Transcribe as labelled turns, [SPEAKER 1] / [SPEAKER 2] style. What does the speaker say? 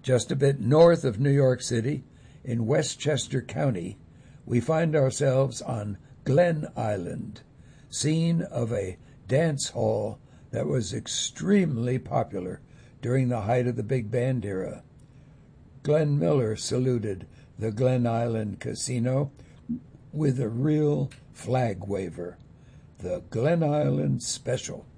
[SPEAKER 1] Just a bit north of New York City, in Westchester County, we find ourselves on Glen Island, scene of a dance hall that was extremely popular during the height of the big band era. Glenn Miller saluted the Glen Island Casino with a real flag waver, the Glen Island Special.